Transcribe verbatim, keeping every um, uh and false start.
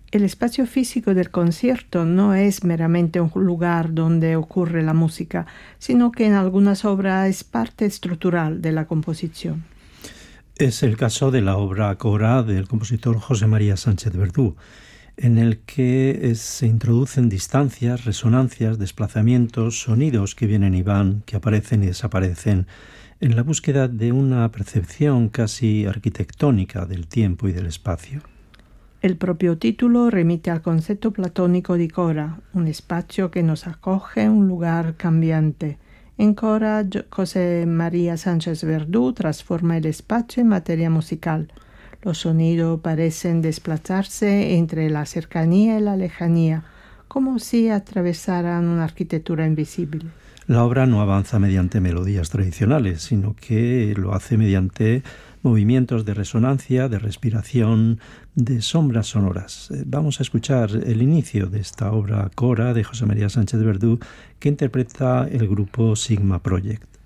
El espacio físico del concierto no es meramente un lugar donde ocurre la música, sino que en algunas obras es parte estructural de la composición. Es el caso de la obra Cora del compositor José María Sánchez Verdú, en el que se introducen distancias, resonancias, desplazamientos, sonidos que vienen y van, que aparecen y desaparecen, en la búsqueda de una percepción casi arquitectónica del tiempo y del espacio. El propio título remite al concepto platónico di Cora, un espacio que nos acoge, un lugar cambiante. En Cora, José María Sánchez Verdú transforma el espacio en materia musical. Los sonidos parecen desplazarse entre la cercanía y la lejanía, como si atravesaran una arquitectura invisible. La obra no avanza mediante melodías tradicionales, sino que lo hace mediante movimientos de resonancia, de respiración, de sombras sonoras. Vamos a escuchar el inicio de esta obra Cora de José María Sánchez Verdú, que interpreta el grupo Sigma Project.